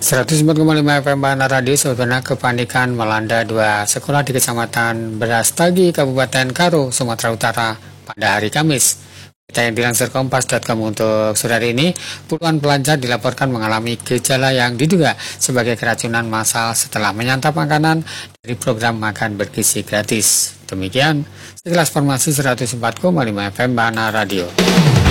104,5 FM Bahana Radio, saudara, kepanikan melanda dua sekolah di Kecamatan Brastagi, Kabupaten Karo, Sumatera Utara pada hari Kamis. Kita yang dilansir Kompas.com untuk sore ini, puluhan pelajar dilaporkan mengalami gejala yang diduga sebagai keracunan massal setelah menyantap makanan dari program makan bergizi gratis. Demikian sekilas informasi 104,5 FM Bahana Radio.